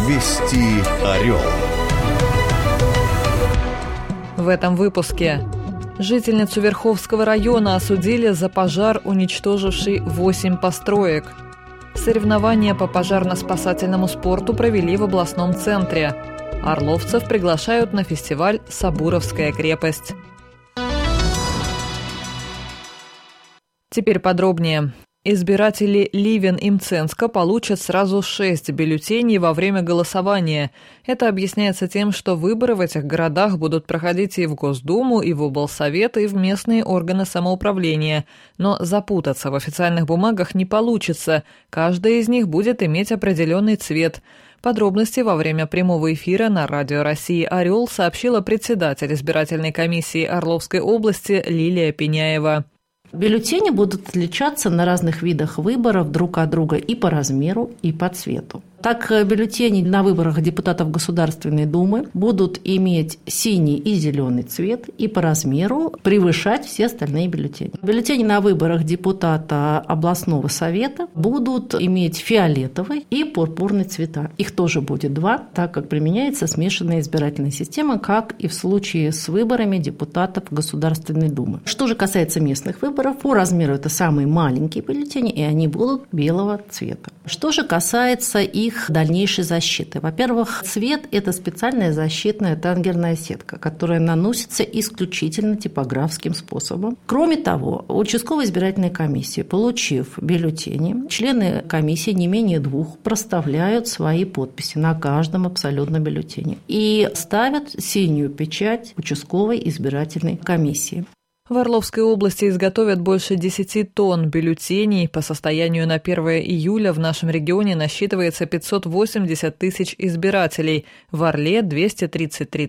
Вести Орел. В этом выпуске. Жительницу Верховского района осудили за пожар, уничтоживший 8 построек. Соревнования по пожарно-спасательному спорту провели в областном центре. Орловцев приглашают на фестиваль «Сабуровская крепость». Теперь подробнее. Избиратели Ливен и Мценска получат сразу 6 бюллетеней во время голосования. Это объясняется тем, что выборы в этих городах будут проходить и в Госдуму, и в облсовет, и в местные органы самоуправления. Но запутаться в официальных бумагах не получится. Каждая из них будет иметь определенный цвет. Подробности во время прямого эфира на Радио России «Орел» сообщила председатель избирательной комиссии Орловской области Лилия Пеняева. Бюллетени будут отличаться на разных видах выборов друг от друга и по размеру, и по цвету. Так, бюллетени на выборах депутатов Государственной Думы будут иметь синий и зеленый цвет и по размеру превышать все остальные бюллетени. Бюллетени на выборах депутата областного совета будут иметь фиолетовый и пурпурный цвета. Их тоже будет 2, так как применяется смешанная избирательная система, как и в случае с выборами депутатов Государственной Думы. Что же касается местных выборов, по размеру это самые маленькие бюллетени, и они будут белого цвета. Что же касается их дальнейшей защиты. Во-первых, цвет – это специальная защитная тангерная сетка, которая наносится исключительно типографским способом. Кроме того, участковая избирательная комиссия, получив бюллетени, члены комиссии не менее 2 проставляют свои подписи на каждом абсолютно бюллетене и ставят синюю печать участковой избирательной комиссии. В Орловской области изготовят больше 10 тонн бюллетеней. По состоянию на 1 июля в нашем регионе насчитывается 580 тысяч избирателей. В Орле – 233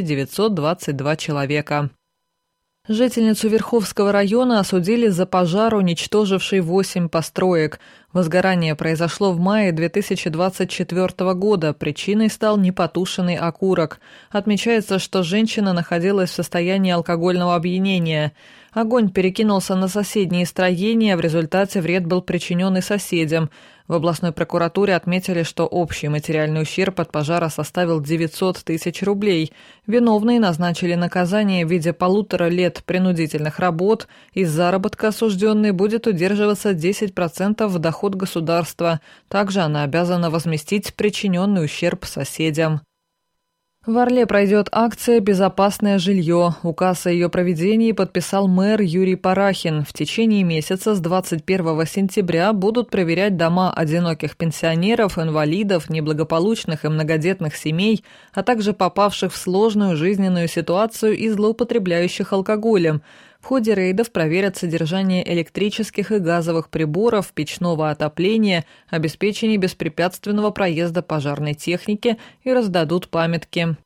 922 человека. Жительницу Верховского района осудили за пожар, уничтоживший 8 построек. Возгорание произошло в мае 2024 года. Причиной стал непотушенный окурок. Отмечается, что женщина находилась в состоянии алкогольного опьянения. Огонь перекинулся на соседние строения, в результате вред был причинен и соседям. В областной прокуратуре отметили, что общий материальный ущерб от пожара составил 900 тысяч рублей. Виновные назначили наказание в виде 1,5 лет принудительных работ. Из заработка осужденной будет удерживаться 10% в доход государства. Также она обязана возместить причиненный ущерб соседям. В Орле пройдет акция «Безопасное жилье». Указ о ее проведении подписал мэр Юрий Парахин. В течение месяца с 21 сентября будут проверять дома одиноких пенсионеров, инвалидов, неблагополучных и многодетных семей, а также попавших в сложную жизненную ситуацию и злоупотребляющих алкоголем. В ходе рейдов проверят содержание электрических и газовых приборов, печного отопления, обеспечение беспрепятственного проезда пожарной техники и раздадут памятки.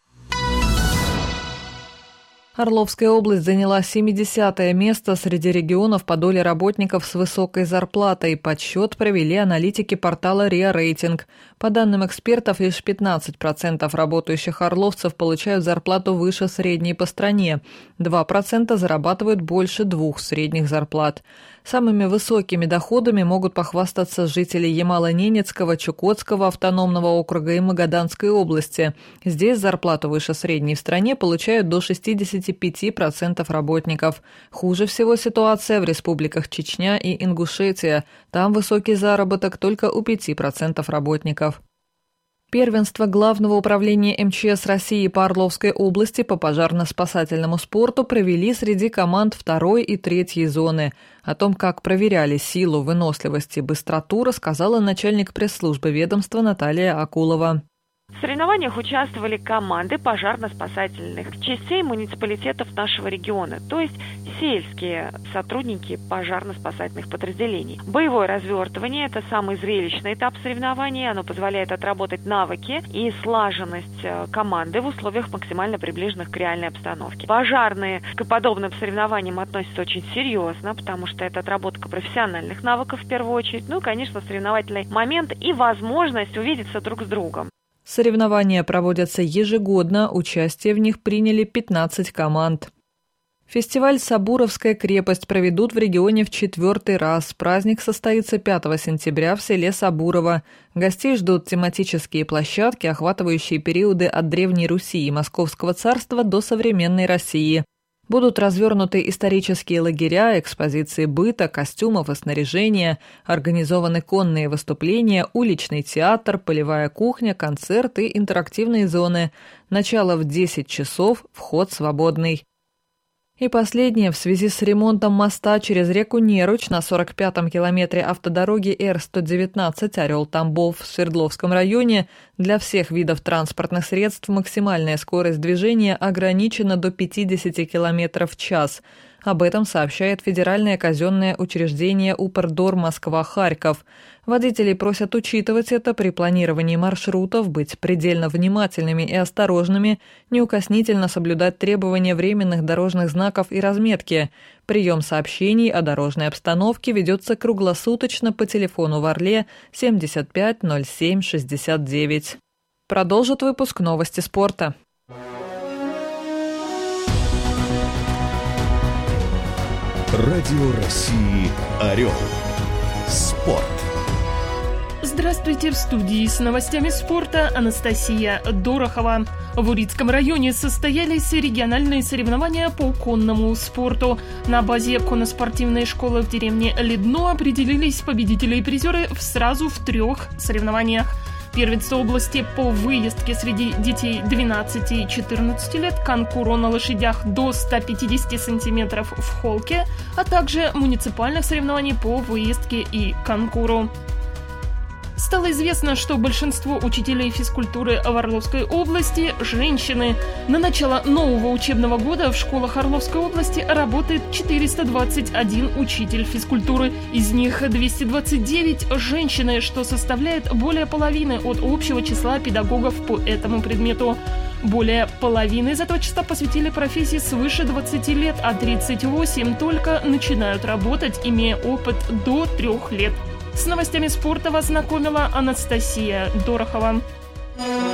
Орловская область заняла 70-е место среди регионов по доле работников с высокой зарплатой. Подсчет провели аналитики портала РИА Рейтинг. По данным экспертов, лишь 15% работающих орловцев получают зарплату выше средней по стране. 2% зарабатывают больше 2 средних зарплат. Самыми высокими доходами могут похвастаться жители Ямало-Ненецкого, Чукотского автономного округа и Магаданской области. Здесь зарплату выше средней в стране получают до 65% работников. Хуже всего ситуация в республиках Чечня и Ингушетия. Там высокий заработок только у 5% работников. Первенство Главного управления МЧС России по Орловской области по пожарно-спасательному спорту провели среди команд 2 и 3 зоны. О том, как проверяли силу, выносливость и быстроту, рассказала начальник пресс-службы ведомства Наталья Акулова. В соревнованиях участвовали команды пожарно-спасательных частей муниципалитетов нашего региона, то есть сельские сотрудники пожарно-спасательных подразделений. Боевое развертывание – это самый зрелищный этап соревнований. Оно позволяет отработать навыки и слаженность команды в условиях максимально приближенных к реальной обстановке. Пожарные к подобным соревнованиям относятся очень серьезно, потому что это отработка профессиональных навыков в первую очередь, ну и, конечно, соревновательный момент и возможность увидеться друг с другом. Соревнования проводятся ежегодно, участие в них приняли 15 команд. Фестиваль «Сабуровская крепость» проведут в регионе в 4-й раз. Праздник состоится 5 сентября в селе Сабурово. Гостей ждут тематические площадки, охватывающие периоды от Древней Руси и Московского царства до современной России. Будут развернуты исторические лагеря, экспозиции быта, костюмов и снаряжения, организованы конные выступления, уличный театр, полевая кухня, концерты и интерактивные зоны. Начало в 10 часов, вход свободный. И последнее. В связи с ремонтом моста через реку Неруч на 45-м километре автодороги Р-119 Орел-Тамбов в Свердловском районе для всех видов транспортных средств максимальная скорость движения ограничена до 50 км в час. Об этом сообщает федеральное казенное учреждение «Упрдор Москва-Харьков». Водителей просят учитывать это при планировании маршрутов, быть предельно внимательными и осторожными, неукоснительно соблюдать требования временных дорожных знаков и разметки. Прием сообщений о дорожной обстановке ведется круглосуточно по телефону в Орле 75 07 69. Продолжит выпуск новости спорта. Радио России «Орел». Спорт. Здравствуйте, в студии с новостями спорта Анастасия Дорохова. В Урицком районе состоялись региональные соревнования по конному спорту. На базе конноспортивной школы в деревне Ледно определились победители и призеры сразу в 3 соревнованиях. Первенство области по выездке среди детей 12 и 14 лет, конкуру на лошадях до 150 сантиметров в холке, а также муниципальных соревнований по выездке и конкуру. Стало известно, что большинство учителей физкультуры в Орловской области – женщины. На начало нового учебного года в школах Орловской области работает 421 учитель физкультуры. Из них 229 – женщины, что составляет более половины от общего числа педагогов по этому предмету. Более половины из этого числа посвятили профессии свыше 20 лет, а 38 только начинают работать, имея опыт до 3 лет. С новостями спорта вас знакомила Анастасия Дорохова.